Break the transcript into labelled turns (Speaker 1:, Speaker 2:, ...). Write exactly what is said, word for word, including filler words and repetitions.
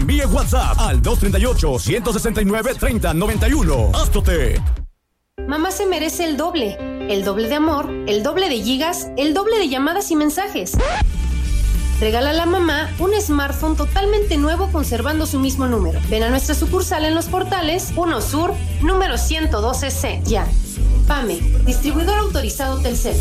Speaker 1: Envíe WhatsApp al dos tres ocho, uno seis nueve, tres cero nueve uno. Astrotek.
Speaker 2: Mamá se merece el doble. El doble de amor, el doble de gigas, el doble de llamadas y mensajes. Regálale a mamá un smartphone totalmente nuevo conservando su mismo número. Ven a nuestra sucursal en Los Portales, uno Sur, número ciento doce C. Ya. PAME, distribuidor autorizado Telcel.